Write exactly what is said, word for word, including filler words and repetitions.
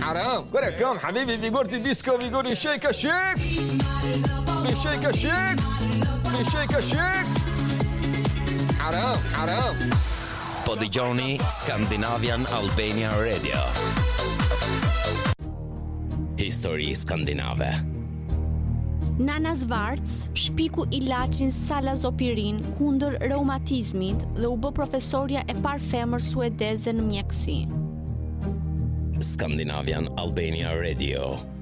حرام كره كم حبيبي بيجورتي ديسكو بيجوري شيكا شيك بشيكا شيك بشيكا شيك حرام حرام Po dëgjoni Scandinavian Albania Radio. Histori skandinave. Nana Zvarc shpiku ilaçin salazopirin kundër reumatizmit dhe u bë profesorja e parë femër suedeze në mjekësi. Scandinavian Albania Radio.